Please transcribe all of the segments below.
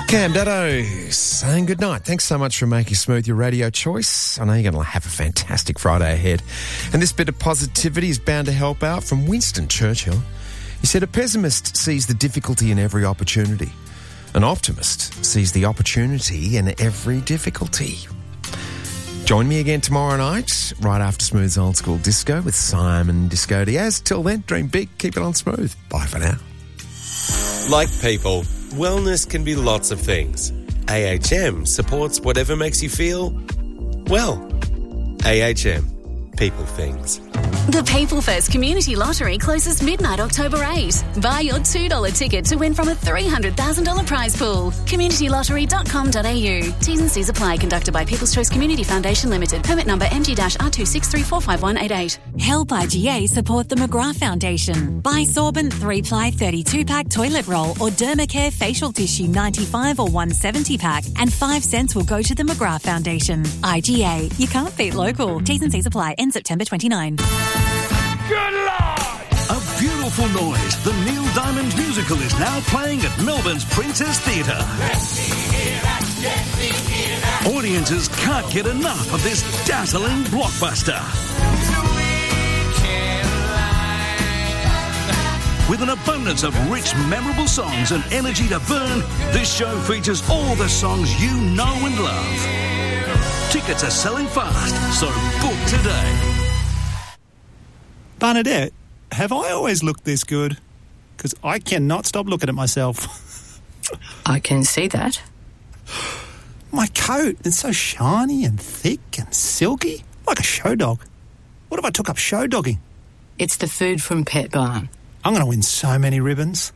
Cam Daddo saying goodnight. Thanks so much for making Smooth your radio choice. I know you're going to have a fantastic Friday ahead. And this bit of positivity is bound to help out from Winston Churchill. He said, a pessimist sees the difficulty in every opportunity. An optimist sees the opportunity in every difficulty. Join me again tomorrow night, right after Smooth's Old School Disco with Simon Disco Diaz. Till then, dream big, keep it on Smooth. Bye for now. Like people, wellness can be lots of things. AHM supports whatever makes you feel, well. AHM. People things. The People First Community Lottery closes midnight October 8. Buy your $2 ticket to win from a $300,000 prize pool. communitylottery.com.au. T's and C's apply. Conducted by People's Choice Community Foundation Limited. Permit number MG-R263451188. Help IGA support the McGrath Foundation. Buy Sorbent 3-ply 32-pack toilet roll or Dermacare facial tissue 95 or 170-pack and 5 cents will go to the McGrath Foundation. IGA. You can't beat local. T's and C's apply. End September 29. Good Lord! A beautiful noise. The Neil Diamond musical is now playing at Melbourne's Princess Theatre. Audiences can't get enough of this dazzling blockbuster. With an abundance of rich, memorable songs and energy to burn, this show features all the songs you know and love. Tickets are selling fast, so book today. Bernadette, have I always looked this good? Because I cannot stop looking at myself. I can see that. My coat, it's so shiny and thick and silky, like a show dog. What if I took up show dogging? It's the food from Pet Barn. I'm going to win so many ribbons.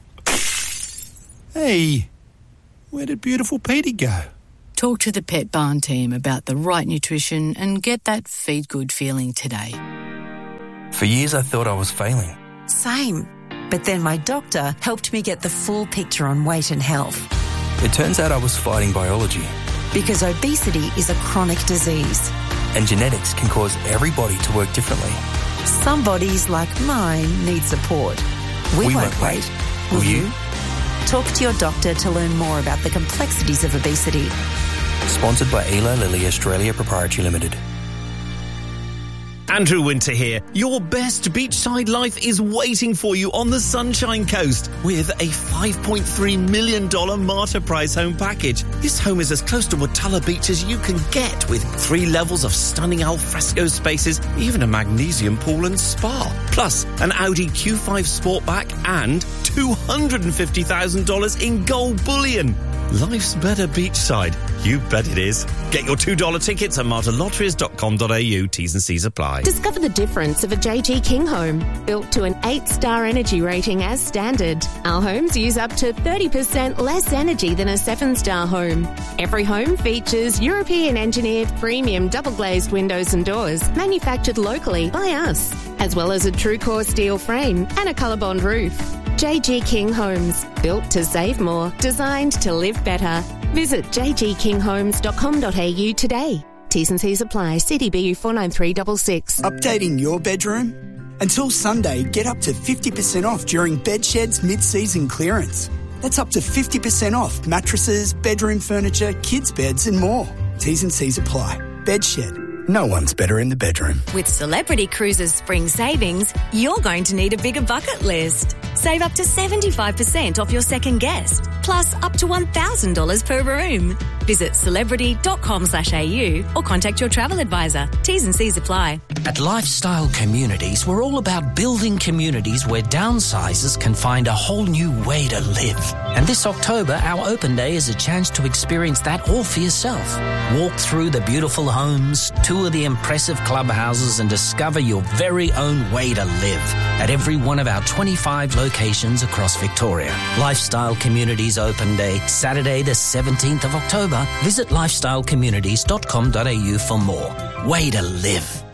Hey, where did beautiful Petey go? Talk to the Pet Barn team about the right nutrition and get that feed good feeling today. For years I thought I was failing. Same. But then my doctor helped me get the full picture on weight and health. It turns out I was fighting biology. Because obesity is a chronic disease. And genetics can cause every body to work differently. Some bodies, like mine, need support. We won't wait. Will you? Talk to your doctor to learn more about the complexities of obesity. Sponsored by Eli Lilly Australia Proprietary Limited. Andrew Winter here. Your best beachside life is waiting for you on the Sunshine Coast with a $5.3 million Marta Prize home package. This home is as close to Watala Beach as you can get, with 3 levels of stunning alfresco spaces, even a magnesium pool and spa. Plus, an Audi Q5 Sportback and $250,000 in gold bullion. Life's better beachside. You bet it is. Get your $2 tickets at martalotteries.com.au. T's and C's apply. Discover the difference of a JG King home. Built to an 8-star energy rating as standard. Our homes use up to 30% less energy than a 7-star home. Every home features European-engineered premium double-glazed windows and doors, manufactured locally by us, as well as a true-core steel frame and a ColourBond roof. JG King Homes. Built to save more. Designed to live better. Visit jgkinghomes.com.au today. T's and C's apply. CDBU 49366. Updating your bedroom? Until Sunday, get up to 50% off during Bedshed's mid-season clearance. That's up to 50% off mattresses, bedroom furniture, kids' beds and more. T's and C's apply. Bedshed. No one's better in the bedroom. With Celebrity Cruises Spring Savings, you're going to need a bigger bucket list. Save up to 75% off your second guest, plus up to $1,000 per room. Visit celebrity.com/au or contact your travel advisor. T's and C's apply. At Lifestyle Communities, we're all about building communities where downsizers can find a whole new way to live. And this October, our open day is a chance to experience that all for yourself. Walk through the beautiful homes, tour the impressive clubhouses and discover your very own way to live at every one of our 25 locations across Victoria. Lifestyle Communities Open Day, Saturday the 17th of October. Visit lifestylecommunities.com.au for more. Way to live.